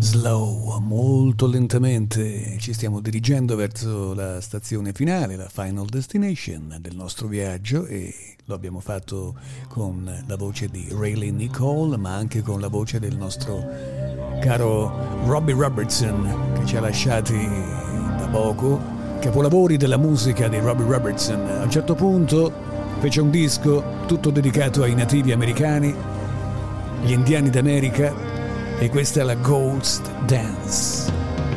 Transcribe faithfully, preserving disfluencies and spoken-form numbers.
Slow, molto lentamente ci stiamo dirigendo verso la stazione finale, la final destination del nostro viaggio, e lo abbiamo fatto con la voce di Raylene Nicole, ma anche con la voce del nostro caro Robbie Robertson, che ci ha lasciati da poco. Capolavori della musica di Robbie Robertson. A un certo punto fece un disco tutto dedicato ai nativi americani, gli indiani d'America, e questa è la Ghost Dance.